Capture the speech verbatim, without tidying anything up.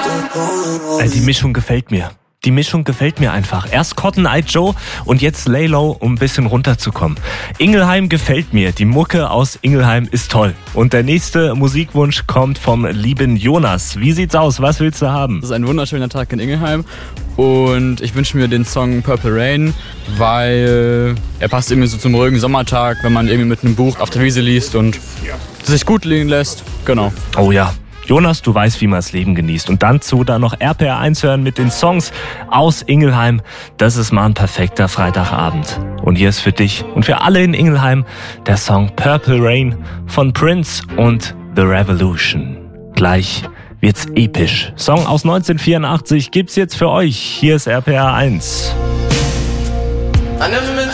Äh, die Mischung gefällt mir. Die Mischung gefällt mir einfach. Erst Cotton Eye Joe und jetzt Lay Low, um ein bisschen runterzukommen. Ingelheim gefällt mir. Die Mucke aus Ingelheim ist toll. Und der nächste Musikwunsch kommt vom lieben Jonas. Wie sieht's aus? Was willst du haben? Es ist ein wunderschöner Tag in Ingelheim und ich wünsche mir den Song Purple Rain, weil er passt irgendwie so zum ruhigen Sommertag, wenn man irgendwie mit einem Buch auf der Wiese liest und sich gut liegen lässt. Genau. Oh ja. Jonas, du weißt, wie man das Leben genießt. Und dann zu da noch R P R eins hören mit den Songs aus Ingelheim. Das ist mal ein perfekter Freitagabend. Und hier ist für dich und für alle in Ingelheim der Song Purple Rain von Prince und The Revolution. Gleich wird's episch. Song aus neunzehnhundertvierundachtzig gibt's jetzt für euch. Hier ist R P R eins.